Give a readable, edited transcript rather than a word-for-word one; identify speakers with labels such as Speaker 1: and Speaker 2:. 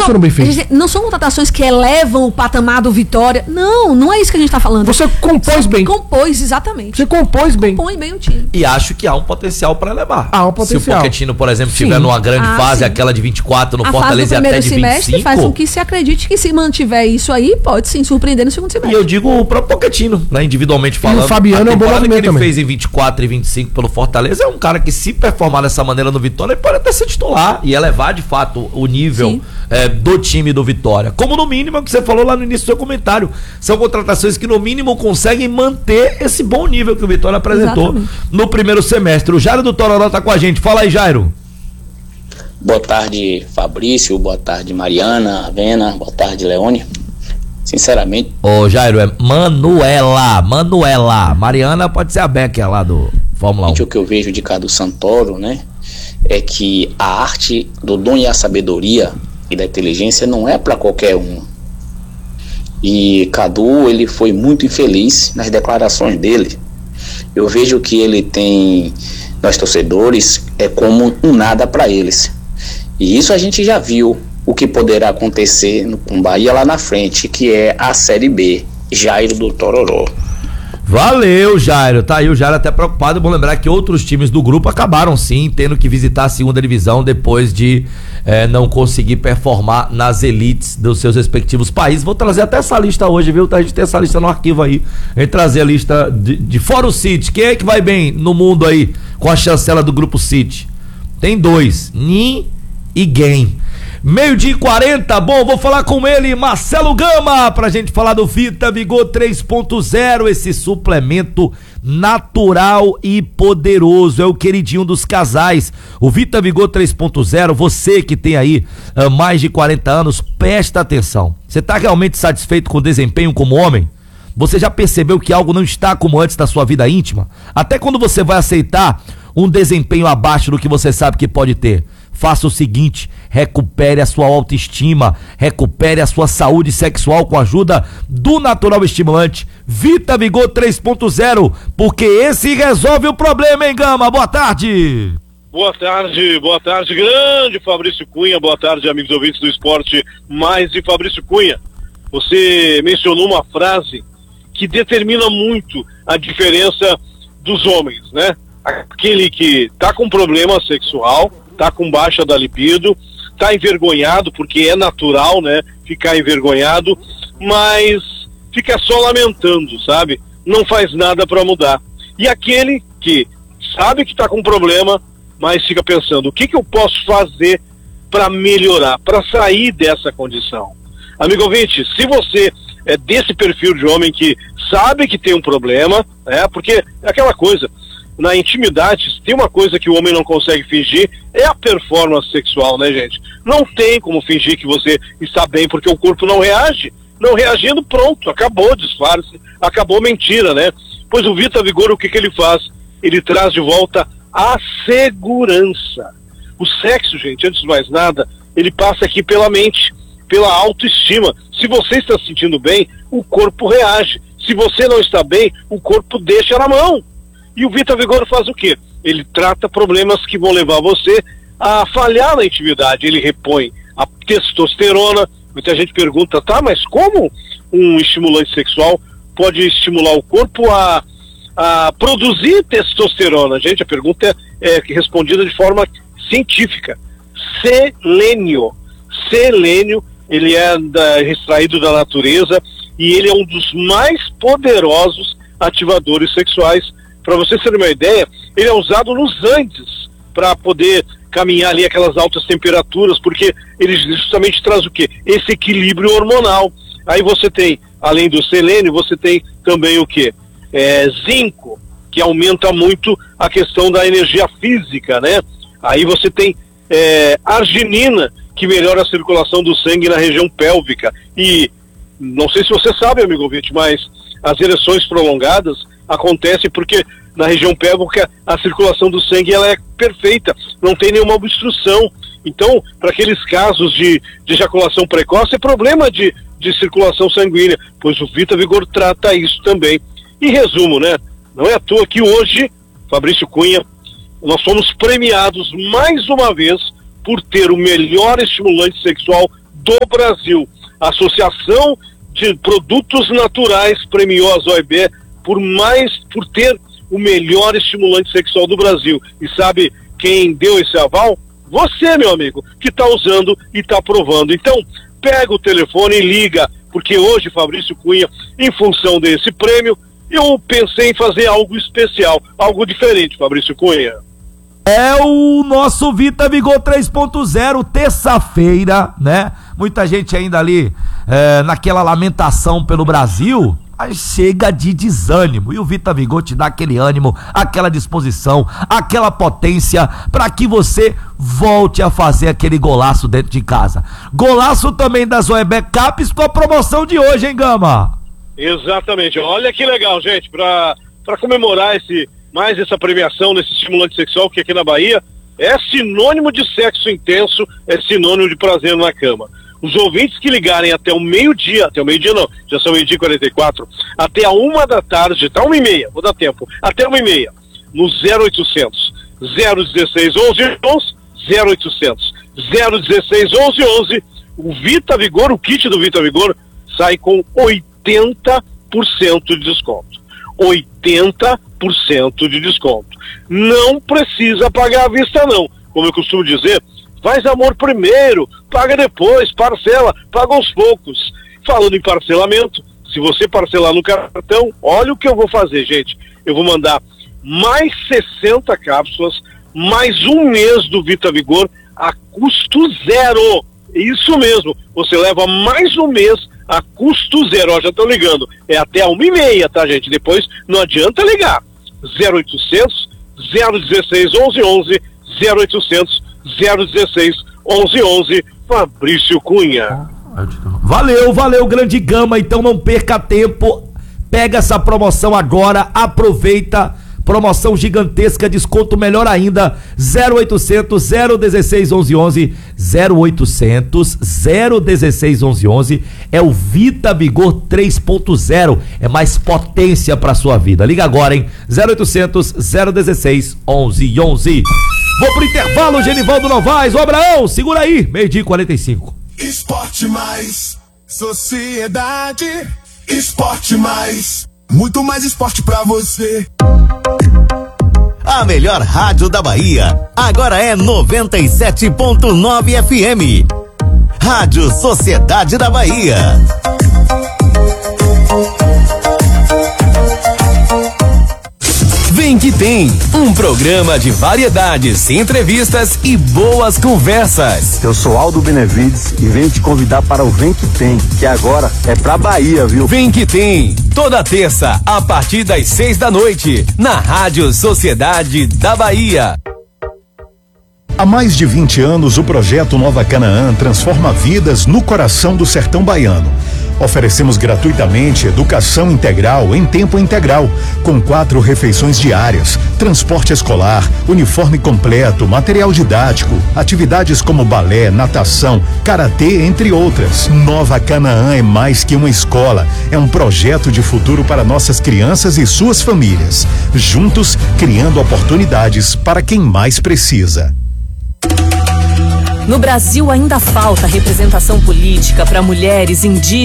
Speaker 1: foram bem feitas.
Speaker 2: Não são contratações que elevam o patamar do Vitória. Não é isso que a gente está falando.
Speaker 1: Você compôs bem.
Speaker 2: Compôs, exatamente.
Speaker 1: Você compôs bem.
Speaker 2: Compõe bem o time.
Speaker 3: E acho que há um potencial para levar.
Speaker 1: Há um potencial.
Speaker 3: Se o Pochettino, por exemplo, estiver numa grande fase, aquela de 24 no Fortaleza e até de 25.
Speaker 2: Faz com que se acredite que se mantiver isso aí, pode sim surpreender no segundo semestre.
Speaker 3: E eu digo o próprio Pochettino, né, individualmente falando.
Speaker 1: E o Fabiano é um bom movimento
Speaker 3: que ele fez em 24 e 25 pelo Fortaleza é um cara que, se performar dessa maneira no Vitória, ele pode até ser titular e elevar de fato o nível do time do Vitória. Como no mínimo, é o que você falou lá no início do seu comentário, são contratações que no mínimo conseguem manter esse bom nível que o Vitória apresentou no primeiro semestre. O Jairo do Tororó tá com a gente. Fala aí, Jairo.
Speaker 4: Boa tarde, Fabrício. Boa tarde, Mariana, Avena. Boa tarde, Leone. Sinceramente...
Speaker 3: Ô, Jairo, é Manuela. Mariana pode ser a Beck lá do Fórmula 1.
Speaker 4: O que eu vejo de Cadu Santoro, né, é que a arte do dom e a sabedoria e da inteligência não é para qualquer um. E Cadu, ele foi muito infeliz nas declarações dele. Eu vejo que ele tem, nós torcedores, é como um nada para eles. E isso a gente já viu o que poderá acontecer com o Bahia lá na frente, que é a Série B. Jairo do Tororó.
Speaker 3: Valeu, Jairo. Tá aí o Jairo até preocupado. Bom lembrar que outros times do grupo acabaram sim tendo que visitar a segunda divisão depois de não conseguir performar nas elites dos seus respectivos países. Vou trazer até essa lista hoje, viu? A gente tem essa lista no arquivo aí. A gente trazer a lista de fora o City. Quem é que vai bem no mundo aí com a chancela do grupo City? Tem 2, Nin e Game. 12:40, bom, vou falar com ele, Marcelo Gama, pra gente falar do Vita Vigor 3.0, esse suplemento natural e poderoso, é o queridinho dos casais. O Vita Vigor 3.0, você que tem aí mais de 40 anos, presta atenção. Você tá realmente satisfeito com o desempenho como homem? Você já percebeu que algo não está como antes da sua vida íntima? Até quando você vai aceitar um desempenho abaixo do que você sabe que pode ter? Faça o seguinte, recupere a sua autoestima, recupere a sua saúde sexual com a ajuda do natural estimulante Vita Vigor 3.0, porque esse resolve o problema, hein, Gama? Boa tarde!
Speaker 5: Boa tarde, grande Fabrício Cunha, boa tarde, amigos ouvintes do Esporte Mais de Fabrício Cunha. Você mencionou uma frase que determina muito a diferença dos homens, né? Aquele que tá com problema sexual, tá com baixa da libido, tá envergonhado, porque é natural, né, ficar envergonhado, mas fica só lamentando, sabe? Não faz nada para mudar. E aquele que sabe que tá com problema, mas fica pensando, o que eu posso fazer para melhorar, para sair dessa condição? Amigo ouvinte, se você é desse perfil de homem que sabe que tem um problema, porque é aquela coisa, na intimidade, tem uma coisa que o homem não consegue fingir, é a performance sexual, né, gente? Não tem como fingir que você está bem, porque o corpo não reage. Não reagindo, pronto, acabou o disfarce, acabou a mentira, né? Pois o Vita Vigor, o que ele faz? Ele traz de volta a segurança. O sexo, gente, antes de mais nada, ele passa aqui pela mente, pela autoestima. Se você está se sentindo bem, o corpo reage. Se você não está bem, o corpo deixa na mão. E o Vita Vigor faz o quê? Ele trata problemas que vão levar você a falhar na intimidade. Ele repõe a testosterona. Muita gente pergunta, tá, mas como um estimulante sexual pode estimular o corpo a produzir testosterona? Gente, a pergunta é respondida de forma científica. Selênio. Selênio, ele é extraído da natureza e ele é um dos mais poderosos ativadores sexuais. Para você ter uma ideia, ele é usado nos Andes para poder caminhar ali aquelas altas temperaturas, porque ele justamente traz o quê? Esse equilíbrio hormonal. Aí você tem, além do selênio, você tem também o quê? Zinco, que aumenta muito a questão da energia física, né? Aí você tem arginina, que melhora a circulação do sangue na região pélvica. E não sei se você sabe, amigo ouvinte, mas as ereções prolongadas acontecem porque na região pélvica a circulação do sangue ela é perfeita, não tem nenhuma obstrução. Então, para aqueles casos de ejaculação precoce, é problema de circulação sanguínea, pois o Vita Vigor trata isso também. Em resumo, né? Não é à toa que hoje, Fabrício Cunha, nós fomos premiados mais uma vez por ter o melhor estimulante sexual do Brasil. A Associação de Produtos Naturais premiou a Zoeber por ter o melhor estimulante sexual do Brasil. E sabe quem deu esse aval? Você, meu amigo, que está usando e está provando. Então, pega o telefone e liga, porque hoje, Fabrício Cunha, em função desse prêmio, eu pensei em fazer algo especial, algo diferente, Fabrício Cunha.
Speaker 3: É o nosso Vita Vigor 3.0, terça-feira, né? Muita gente ainda ali naquela lamentação pelo Brasil, mas chega de desânimo. E o Vita Vigor te dá aquele ânimo, aquela disposição, aquela potência para que você volte a fazer aquele golaço dentro de casa. Golaço também da Zoeber Caps com a promoção de hoje, hein, Gama?
Speaker 5: Exatamente. Olha que legal, gente, para comemorar essa premiação nesse estimulante sexual, que aqui na Bahia é sinônimo de sexo intenso, é sinônimo de prazer na cama. Os ouvintes que ligarem até o meio-dia não, já são 12h44, até a 1 da tarde, tá 1h30, vou dar tempo, até 1h30, no 0800 016 1111, 0800 016 1111, o Vita Vigor, o kit do Vita Vigor, sai com 80% de desconto. 80% de desconto. Não precisa pagar à vista, não. Como eu costumo dizer, faz amor primeiro, paga depois, parcela, paga aos poucos. Falando em parcelamento, se você parcelar no cartão, olha o que eu vou fazer, gente. Eu vou mandar mais 60 cápsulas, mais um mês do Vita Vigor a custo zero. Isso mesmo, você leva mais um mês a custo zero. Ó, já estão ligando, é até 1h30, tá, gente? Depois não adianta ligar. 0800 016 1111, 0800 016 1111, Fabrício Cunha.
Speaker 3: Valeu, grande Gama. Então não perca tempo, pega essa promoção agora, aproveita. Promoção gigantesca, desconto melhor ainda, 0800 016 1111, 0800 016 1111, é o Vita Vigor 3.0, é mais potência pra sua vida. Liga agora, hein? 0800 016 1111. Vou pro intervalo, Genivaldo Novaes. Ô, Abraão, segura aí, 12h45.
Speaker 6: Esporte mais sociedade, esporte mais, muito mais esporte pra você.
Speaker 7: A melhor rádio da Bahia agora é 97.9 FM. Rádio Sociedade da Bahia. Vem que tem um programa de variedades, entrevistas e boas conversas.
Speaker 8: Eu sou Aldo Benevides e venho te convidar para o Vem que Tem, que agora é pra Bahia, viu?
Speaker 7: Vem que tem, toda terça a partir das 6 da noite, na Rádio Sociedade da Bahia.
Speaker 9: Há mais de 20 anos, o projeto Nova Canaã transforma vidas no coração do sertão baiano. Oferecemos gratuitamente educação integral em tempo integral, com 4 refeições diárias, transporte escolar, uniforme completo, material didático, atividades como balé, natação, karatê, entre outras. Nova Canaã é mais que uma escola, é um projeto de futuro para nossas crianças e suas famílias. Juntos, criando oportunidades para quem mais precisa.
Speaker 10: No Brasil ainda falta representação política para mulheres indígenas